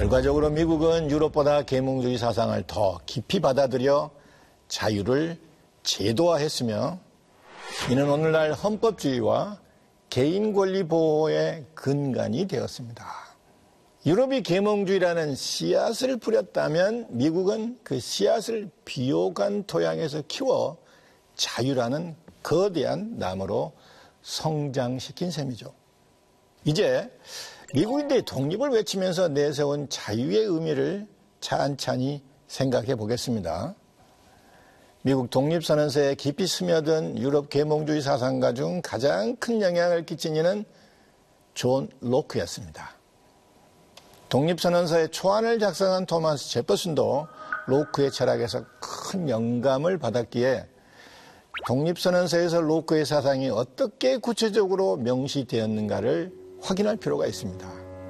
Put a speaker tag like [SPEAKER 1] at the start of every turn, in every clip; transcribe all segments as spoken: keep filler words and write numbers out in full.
[SPEAKER 1] 결과적으로 미국은 유럽보다 계몽주의 사상을 더 깊이 받아들여 자유를 제도화했으며 이는 오늘날 헌법주의와 개인 권리 보호의 근간이 되었습니다. 유럽이 계몽주의라는 씨앗을 뿌렸다면 미국은 그 씨앗을 비옥한 토양에서 키워 자유라는 거대한 나무로 성장시킨 셈이죠. 이제 미국인들이 독립을 외치면서 내세운 자유의 의미를 찬찬히 생각해 보겠습니다. 미국 독립선언서에 깊이 스며든 유럽 계몽주의 사상가 중 가장 큰 영향을 끼친 이는 존 로크였습니다. 독립선언서의 초안을 작성한 토마스 제퍼슨도 로크의 철학에서 큰 영감을 받았기에 독립선언서에서 로크의 사상이 어떻게 구체적으로 명시되었는가를 확인할 필요가 있습니다.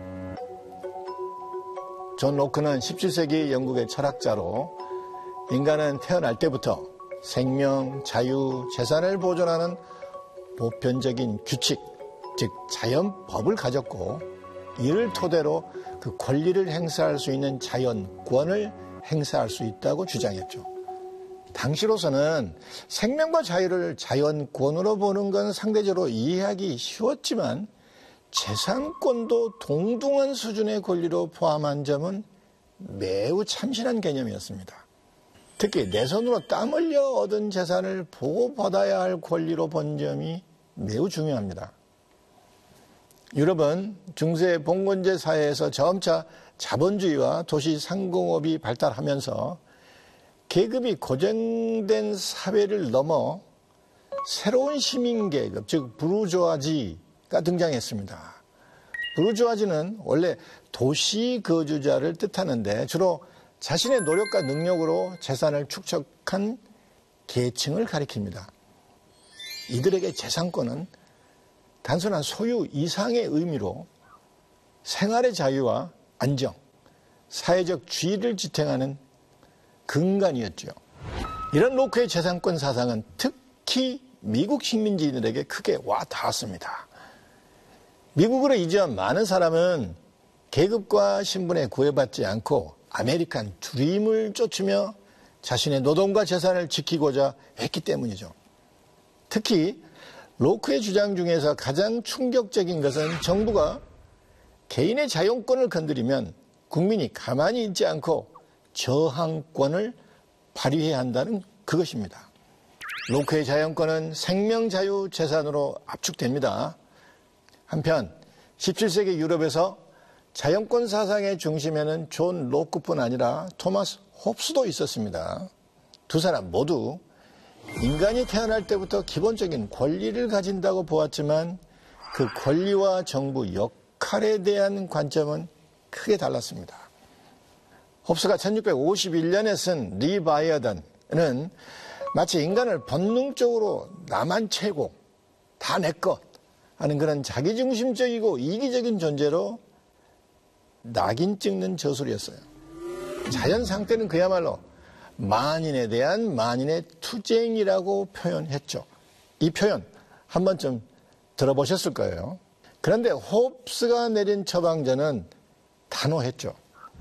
[SPEAKER 1] 존 로크는 십칠 세기 영국의 철학자로 인간은 태어날 때부터 생명, 자유, 재산을 보존하는 보편적인 규칙, 즉 자연법을 가졌고 이를 토대로 그 권리를 행사할 수 있는 자연권을 행사할 수 있다고 주장했죠. 당시로서는 생명과 자유를 자연권으로 보는 건 상대적으로 이해하기 쉬웠지만 재산권도 동등한 수준의 권리로 포함한 점은 매우 참신한 개념이었습니다. 특히 내 손으로 땀 흘려 얻은 재산을 보호받아야 할 권리로 본 점이 매우 중요합니다. 유럽은 중세 봉건제 사회에서 점차 자본주의와 도시 상공업이 발달하면서 계급이 고정된 사회를 넘어 새로운 시민계급, 즉 부르주아지가 등장했습니다. 부르주아지는 원래 도시 거주자를 뜻하는데 주로 자신의 노력과 능력으로 재산을 축적한 계층을 가리킵니다. 이들에게 재산권은 단순한 소유 이상의 의미로 생활의 자유와 안정, 사회적 주의를 지탱하는 근간이었죠. 이런 로크의 재산권 사상은 특히 미국 식민지인들에게 크게 와 닿았습니다. 미국으로 이주한 많은 사람은 계급과 신분에 구애받지 않고 아메리칸 드림을 쫓으며 자신의 노동과 재산을 지키고자 했기 때문이죠. 특히 로크의 주장 중에서 가장 충격적인 것은 정부가 개인의 자유권을 건드리면 국민이 가만히 있지 않고 저항권을 발휘해야 한다는 그것입니다. 로크의 자유권은 생명, 자유, 재산으로 압축됩니다. 한편 십칠 세기 유럽에서 자연권 사상의 중심에는 존 로크뿐 아니라 토마스 홉스도 있었습니다. 두 사람 모두 인간이 태어날 때부터 기본적인 권리를 가진다고 보았지만 그 권리와 정부 역할에 대한 관점은 크게 달랐습니다. 홉스가 천육백오십일 년에 쓴 리바이어던은 마치 인간을 본능적으로 나만 최고, 다 내 것 하는 그런 자기중심적이고 이기적인 존재로 낙인 찍는 저술이었어요. 자연 상태는 그야말로 만인에 대한 만인의 투쟁이라고 표현했죠. 이 표현 한 번쯤 들어보셨을 거예요. 그런데 홉스가 내린 처방전은 단호했죠.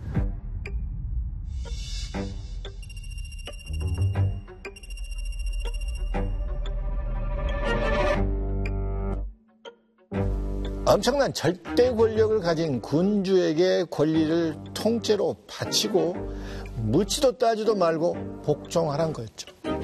[SPEAKER 1] 엄청난 절대 권력을 가진 군주에게 권리를 통째로 바치고 묻지도 따지도 말고 복종하란 거였죠.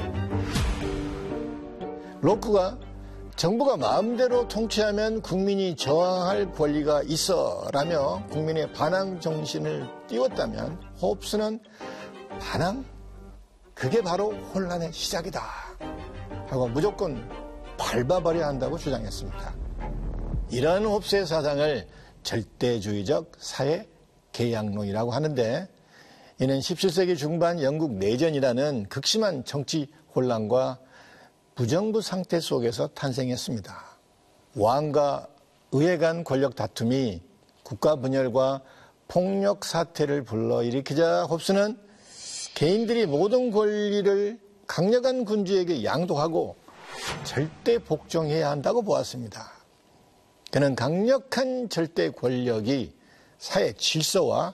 [SPEAKER 1] 로크가 정부가 마음대로 통치하면 국민이 저항할 권리가 있어라며 국민의 반항 정신을 띄웠다면 홉스는 반항? 그게 바로 혼란의 시작이다 하고 무조건 밟아버려야 한다고 주장했습니다. 이러한 홉스의 사상을 절대주의적 사회 계약론이라고 하는데 이는 십칠 세기 중반 영국 내전이라는 극심한 정치 혼란과 부정부 상태 속에서 탄생했습니다. 왕과 의회 간 권력 다툼이 국가 분열과 폭력 사태를 불러일으키자 홉스는 개인들이 모든 권리를 강력한 군주에게 양도하고 절대 복종해야 한다고 보았습니다. 그는 강력한 절대 권력이 사회 질서와